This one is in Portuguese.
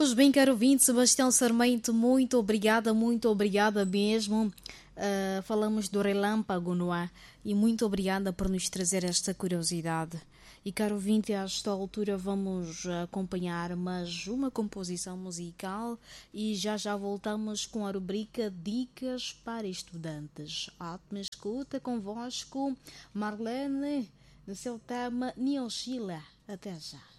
Pois bem, caro ouvinte, Sebastião Sarmento, muito obrigada mesmo. Falamos do relâmpago no ar e muito obrigada por nos trazer esta curiosidade. E caro ouvinte, a esta altura vamos acompanhar mais uma composição musical e já voltamos com a rubrica Dicas para Estudantes. Ótima escuta convosco, Marlene, no seu tema Nioshila. Até já.